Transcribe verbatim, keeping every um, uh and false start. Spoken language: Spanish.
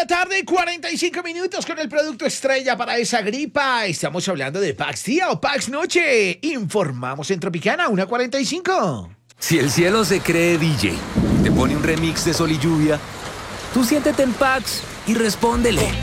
la tarde, cuarenta y cinco minutos con el producto estrella para esa gripa. Estamos hablando de Pax Día o Pax Noche. Informamos en Tropicana, una cuarenta y cinco. Si el cielo se cree D J, te pone un remix de Sol y Lluvia, tú siéntete en Pax y respóndele.